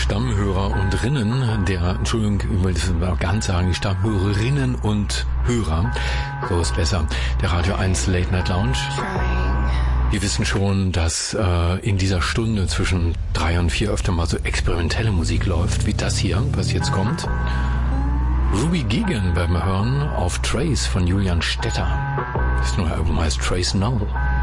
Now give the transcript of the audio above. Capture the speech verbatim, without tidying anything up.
Stammhörer und Rinnen, der, Entschuldigung, ich will das gar nicht sagen, die Stammhörerinnen und Hörer, so ist besser, der Radio eins Late Night Lounge. Wir wissen schon, dass äh, in dieser Stunde zwischen drei und vier öfter mal so experimentelle Musik läuft, wie das hier, was jetzt kommt. Ruby Gigan werden wir hören auf Trace von Julian Stetter. Das neue Album heißt Trace Null.